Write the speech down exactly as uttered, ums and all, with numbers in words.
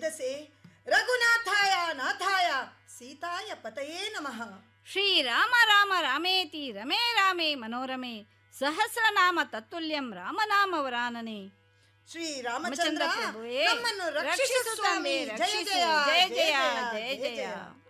ಛಂದಸೆ ರಘುನಾಥಾಯ ನಾಥಾಯ ಸೀತಾಯ ಪತಯೇ ನಮಃ. ಶ್ರೀರಾಮ ರಾಮ ರಾಮೇತಿ ರಮೇ ರಾಮೇ ಮನೋರಮೆ ಸಹಸ್ರನಾಮ ತತ್ತುಲ್ಯಂ ರಾಮನಾಮ ವರಾನನೆ. ಶ್ರೀರಾಮಚಂದ್ರ ಪ್ರಭುವೇ ನಮ್ಮನ್ನು ರಕ್ಷಿಸು ಸ್ವಾಮಿ. ಜಯ ಜಯ ಜಯ ಜಯ ಜಯ ಜಯ.